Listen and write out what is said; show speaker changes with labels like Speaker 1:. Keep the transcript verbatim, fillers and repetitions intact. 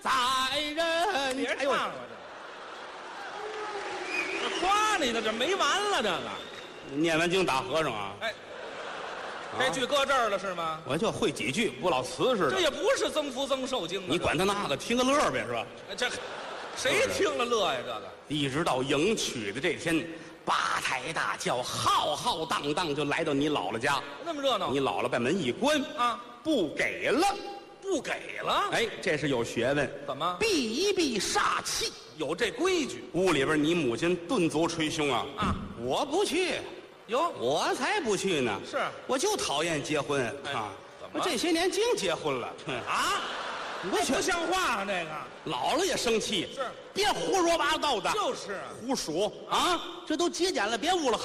Speaker 1: 在人。
Speaker 2: 别
Speaker 1: 哎呦
Speaker 2: 唱了，这这夸你的，这没完了，这个。
Speaker 1: 念完经打和尚啊！
Speaker 2: 哎，这句搁这儿了是吗？
Speaker 1: 我就会几句，不老词似的。
Speaker 2: 这也不是增福增寿经啊。
Speaker 1: 你管他那个，听个乐呗，是吧？
Speaker 2: 这谁听了乐呀？这个
Speaker 1: 一直到迎娶的这天，八抬大轿浩浩荡荡就来到你姥姥家。
Speaker 2: 那么热闹，
Speaker 1: 你姥姥把门一关
Speaker 2: 啊，
Speaker 1: 不给了，
Speaker 2: 不给了？
Speaker 1: 哎，这是有学问。
Speaker 2: 怎么
Speaker 1: 避一避煞气？
Speaker 2: 有这规矩？
Speaker 1: 屋里边你母亲顿足捶胸啊！
Speaker 2: 啊，
Speaker 1: 我不去。
Speaker 2: 有
Speaker 1: 我才不去呢！
Speaker 2: 是，
Speaker 1: 我就讨厌结婚、
Speaker 2: 哎、
Speaker 1: 啊！
Speaker 2: 怎么
Speaker 1: 我这些年净结婚了
Speaker 2: 啊？
Speaker 1: 不
Speaker 2: 不像话啊！这个
Speaker 1: 姥姥也生气，
Speaker 2: 是，
Speaker 1: 别胡说八道的，
Speaker 2: 就是
Speaker 1: 胡说啊！这都几点了，别屋了。